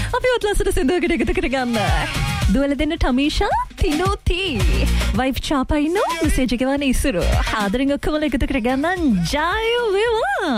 අපි ඔත් ලස්සට සින්දුවකට එකතු කරගන්න. දුවල දෙන්න ටමීෂා තිනෝති වයිෆ් චාපයිනෝ මෙසේජ් එක වань ඉස්සුරු ආදරෙන් ඔක්කොම එකතු කරගන්න ජය වේවා.